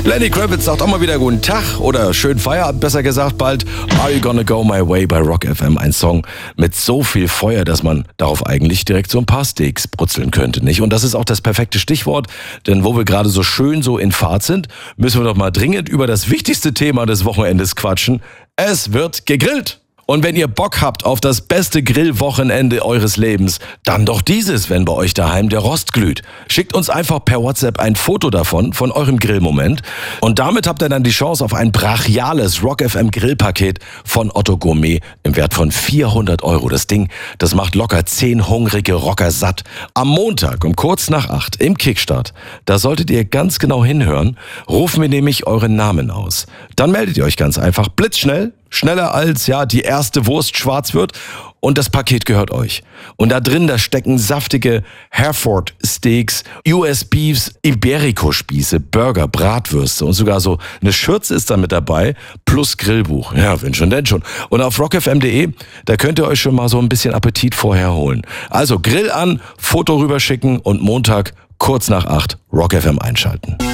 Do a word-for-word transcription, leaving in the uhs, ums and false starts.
Lenny Kravitz sagt auch mal wieder guten Tag oder schönen Feierabend, besser gesagt bald. Are You Gonna Go My Way bei Rock F M. Ein Song mit so viel Feuer, dass man darauf eigentlich direkt so ein paar Steaks brutzeln könnte, nicht? Und das ist auch das perfekte Stichwort, denn wo wir gerade so schön so in Fahrt sind, müssen wir doch mal dringend über das wichtigste Thema des Wochenendes quatschen. Es wird gegrillt. Und wenn ihr Bock habt auf das beste Grillwochenende eures Lebens, dann doch dieses, wenn bei euch daheim der Rost glüht. Schickt uns einfach per WhatsApp ein Foto davon, von eurem Grillmoment. Und damit habt ihr dann die Chance auf ein brachiales Rock F M Grillpaket von Otto Gourmet im Wert von vierhundert Euro. Das Ding, das macht locker zehn hungrige Rocker satt. Am Montag um kurz nach acht im Kickstart, da solltet ihr ganz genau hinhören, rufen wir nämlich euren Namen aus. Dann meldet ihr euch ganz einfach blitzschnell. Schneller als, ja, die erste Wurst schwarz wird und das Paket gehört euch. Und da drin, da stecken saftige Hereford Steaks, U S Beefs, Iberico-Spieße, Burger, Bratwürste und sogar so eine Schürze ist da mit dabei, plus Grillbuch. Ja, wenn schon, denn schon. Und auf rock f m punkt d e, da könnt ihr euch schon mal so ein bisschen Appetit vorher holen. Also Grill an, Foto rüberschicken und Montag kurz nach acht Rock F M einschalten.